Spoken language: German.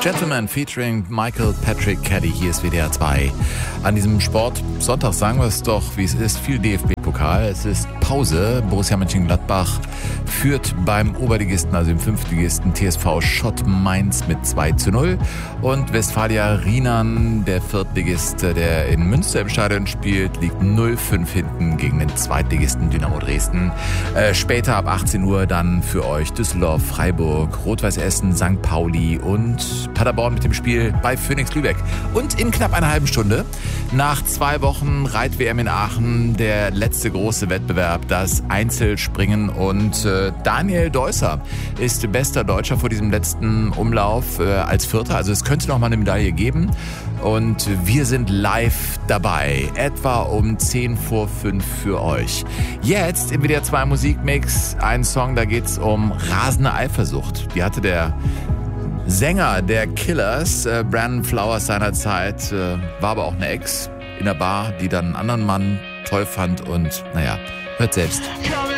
Gentleman featuring Michael Patrick Kelly. Hier ist WDR 2. An diesem Sportsonntag sagen wir es doch, wie es ist. Viel DFB-Pokal. Es ist Pause. Borussia Mönchengladbach führt beim Oberligisten, also dem Fünftligisten TSV Schott Mainz mit 2:0. Und Westfalia Rienan, der Viertligist, der in Münster im Stadion spielt, liegt 0:5 hinten gegen den Zweitligisten Dynamo Dresden. Später ab 18 Uhr dann für euch Düsseldorf, Freiburg, Rot-Weiß Essen, St. Pauli und Paderborn mit dem Spiel bei Phoenix Lübeck. Und in knapp einer halben Stunde, nach 2 Wochen Reit-WM in Aachen, der letzte große Wettbewerb, das Einzelspringen. Und Daniel Deusser ist bester Deutscher vor diesem letzten Umlauf als Vierter. Also es könnte noch mal eine Medaille geben. Und wir sind live dabei, etwa um 4:10 für euch. Jetzt im WDR 2 Musikmix ein Song, da geht's um rasende Eifersucht. Die hatte der Sänger der Killers, Brandon Flowers seinerzeit, war aber auch eine Ex in der Bar, die dann einen anderen Mann toll fand und naja, hört selbst.